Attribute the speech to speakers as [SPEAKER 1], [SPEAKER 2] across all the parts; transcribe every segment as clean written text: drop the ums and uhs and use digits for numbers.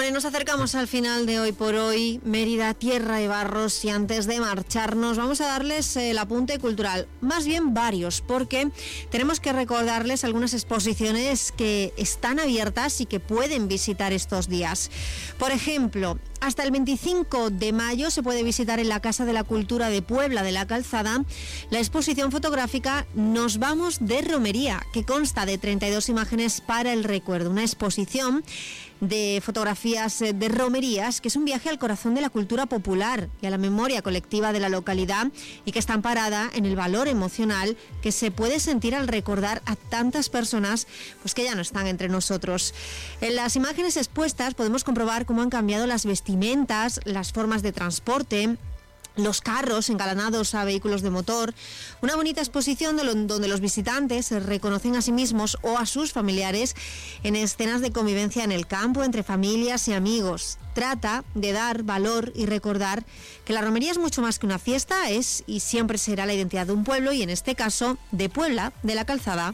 [SPEAKER 1] Bueno, nos acercamos al final de Hoy por Hoy, Mérida, tierra de barros, y antes de marcharnos vamos a darles el apunte cultural, más bien varios, porque tenemos que recordarles algunas exposiciones que están abiertas y que pueden visitar estos días. Por ejemplo, hasta el 25 de mayo se puede visitar en la Casa de la Cultura de Puebla de la Calzada la exposición fotográfica Nos vamos de romería, que consta de 32 imágenes para el recuerdo, una exposición de fotografías de romerías, que es un viaje al corazón de la cultura popular y a la memoria colectiva de la localidad, y que está amparada en el valor emocional que se puede sentir al recordar a tantas personas pues que ya no están entre nosotros. En las imágenes expuestas podemos comprobar cómo han cambiado las vestimentas, las formas de transporte, los carros engalanados a vehículos de motor. Una bonita exposición donde los visitantes se reconocen a sí mismos o a sus familiares en escenas de convivencia en el campo, entre familias y amigos. Trata de dar valor y recordar que la romería es mucho más que una fiesta, es y siempre será la identidad de un pueblo, y en este caso de Puebla de la Calzada.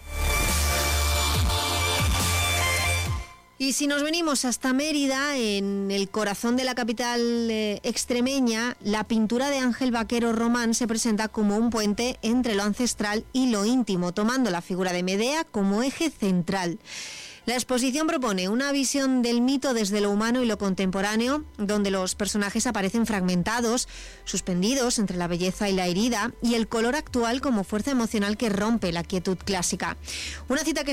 [SPEAKER 1] Y si nos venimos hasta Mérida, en el corazón de la capital extremeña, la pintura de Ángel Vaquero Román se presenta como un puente entre lo ancestral y lo íntimo, tomando la figura de Medea como eje central. La exposición propone una visión del mito desde lo humano y lo contemporáneo, donde los personajes aparecen fragmentados, suspendidos entre la belleza y la herida, y el color actual como fuerza emocional que rompe la quietud clásica. Una exposición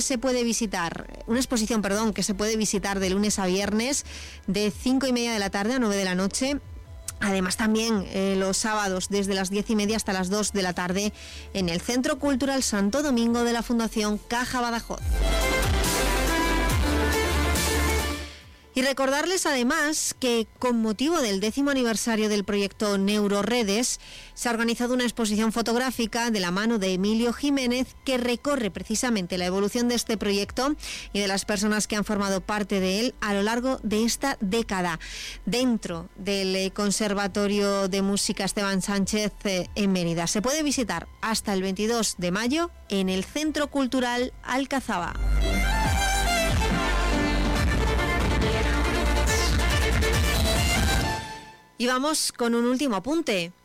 [SPEAKER 1] que se puede visitar de lunes a viernes, de 5:30 de la tarde a 9 de la noche. Además, también los sábados desde las 10:30 hasta las 2 de la tarde en el Centro Cultural Santo Domingo de la Fundación Caja Badajoz. Y recordarles además que con motivo del 10º aniversario del proyecto Neuroredes se ha organizado una exposición fotográfica de la mano de Emilio Jiménez que recorre precisamente la evolución de este proyecto y de las personas que han formado parte de él a lo largo de esta década, dentro del Conservatorio de Música Esteban Sánchez en Mérida. Se puede visitar hasta el 22 de mayo en el Centro Cultural Alcazaba. Y vamos con un último apunte.